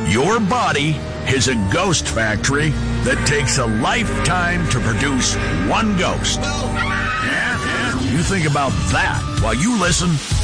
Your body is a ghost factory that takes a lifetime to produce one ghost. Yeah? You think about that while you listen